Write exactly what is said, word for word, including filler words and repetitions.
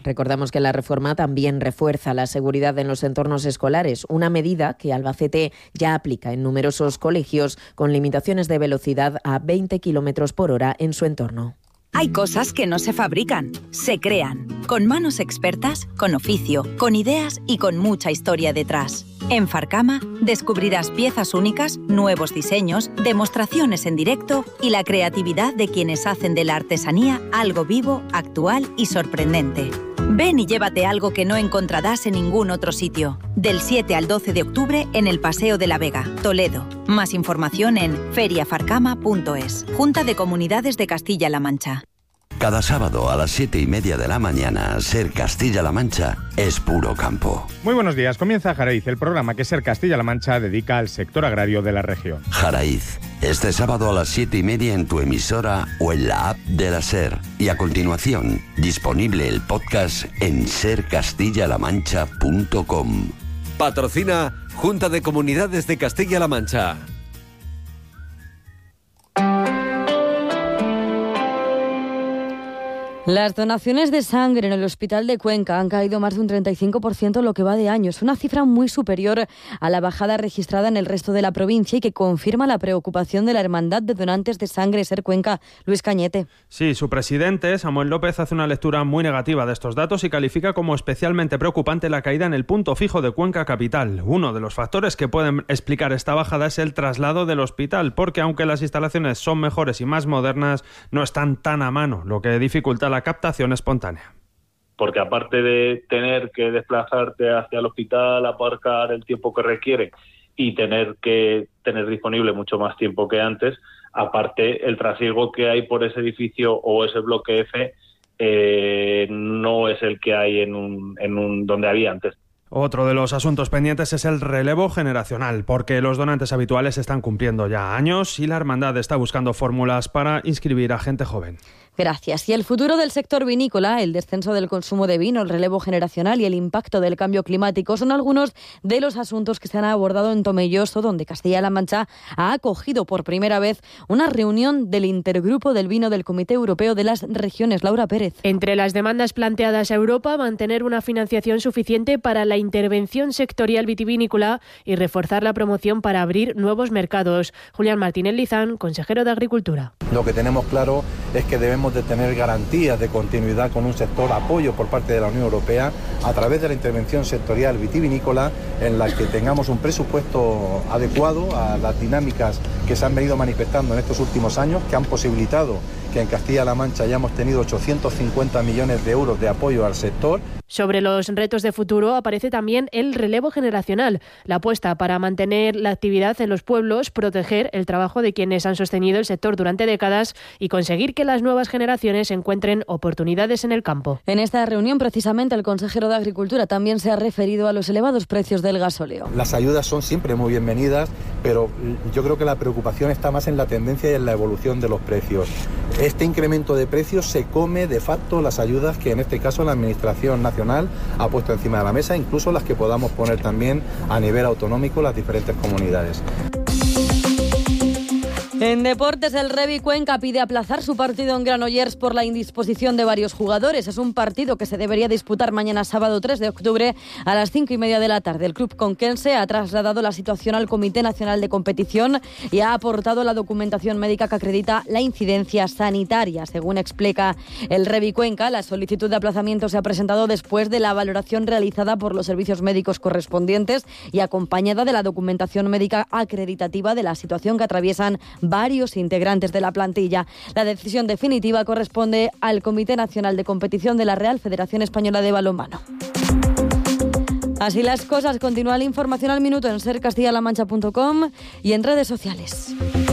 Recordamos que la reforma también refuerza la seguridad en los entornos escolares, una medida que Albacete ya aplica en numerosos colegios con limitaciones de velocidad a veinte kilómetros por hora en su entorno. Hay cosas que no se fabrican, se crean, con manos expertas, con oficio, con ideas y con mucha historia detrás. En Farcama descubrirás piezas únicas, nuevos diseños, demostraciones en directo y la creatividad de quienes hacen de la artesanía algo vivo, actual y sorprendente. Ven y llévate algo que no encontrarás en ningún otro sitio. Del siete al doce de octubre en el Paseo de la Vega, Toledo. Más información en feria farcama punto es. Junta de Comunidades de Castilla-La Mancha. Cada sábado a las siete y media de la mañana, Ser Castilla-La Mancha es puro campo. Muy buenos días. Comienza Jaraiz, el programa que Ser Castilla-La Mancha dedica al sector agrario de la región. Jaraiz, este sábado a las siete y media en tu emisora o en la app de la Ser. Y a continuación, disponible el podcast en ser castilla la mancha punto com. Patrocina Junta de Comunidades de Castilla-La Mancha. Las donaciones de sangre en el Hospital de Cuenca han caído más de un treinta y cinco por ciento en lo que va de año. Es una cifra muy superior a la bajada registrada en el resto de la provincia y que confirma la preocupación de la Hermandad de Donantes de Sangre Ser Cuenca. Luis Cañete. Sí, su presidente, Samuel López, hace una lectura muy negativa de estos datos y califica como especialmente preocupante la caída en el punto fijo de Cuenca Capital. Uno de los factores que pueden explicar esta bajada es el traslado del hospital, porque aunque las instalaciones son mejores y más modernas, no están tan a mano, lo que dificulta la la captación espontánea. Porque aparte de tener que desplazarte hacia el hospital, aparcar el tiempo que requiere y tener que tener disponible mucho más tiempo que antes, aparte el trasiego que hay por ese edificio o ese bloque F eh, no es el que hay en un, en un donde había antes. Otro de los asuntos pendientes es el relevo generacional, porque los donantes habituales están cumpliendo ya años y la hermandad está buscando fórmulas para inscribir a gente joven. Gracias. Y el futuro del sector vinícola, el descenso del consumo de vino, el relevo generacional y el impacto del cambio climático son algunos de los asuntos que se han abordado en Tomelloso, donde Castilla-La Mancha ha acogido por primera vez una reunión del intergrupo del vino del Comité Europeo de las Regiones. Laura Pérez. Entre las demandas planteadas a Europa, mantener una financiación suficiente para la intervención sectorial vitivinícola y reforzar la promoción para abrir nuevos mercados. Julián Martínez Lizán, consejero de Agricultura. Lo que tenemos claro es que debemos de tener garantías de continuidad con un sector apoyo por parte de la Unión Europea a través de la intervención sectorial vitivinícola en la que tengamos un presupuesto adecuado a las dinámicas que se han venido manifestando en estos últimos años, que han posibilitado que en Castilla-La Mancha hayamos tenido ochocientos cincuenta millones de euros de apoyo al sector. Sobre los retos de futuro aparece también el relevo generacional, la apuesta para mantener la actividad en los pueblos, proteger el trabajo de quienes han sostenido el sector durante décadas y conseguir que las nuevas generaciones encuentren oportunidades en el campo. En esta reunión, precisamente, el consejero de Agricultura también se ha referido a los elevados precios del gasóleo. Las ayudas son siempre muy bienvenidas, pero yo creo que la preocupación está más en la tendencia y en la evolución de los precios. Este incremento de precios se come de facto las ayudas que en este caso la Administración Nacional ha puesto encima de la mesa, incluso las que podamos poner también a nivel autonómico las diferentes comunidades. En deportes, el Revi Cuenca pide aplazar su partido en Granollers por la indisposición de varios jugadores. Es un partido que se debería disputar mañana sábado tres de octubre a las cinco y media de la tarde. El club conquense ha trasladado la situación al Comité Nacional de Competición y ha aportado la documentación médica que acredita la incidencia sanitaria. Según explica el Revi Cuenca, la solicitud de aplazamiento se ha presentado después de la valoración realizada por los servicios médicos correspondientes y acompañada de la documentación médica acreditativa de la situación que atraviesan varios integrantes de la plantilla. La decisión definitiva corresponde al Comité Nacional de Competición de la Real Federación Española de Balonmano. Así las cosas, continúa la información al minuto en ser castilla la mancha punto com y en redes sociales.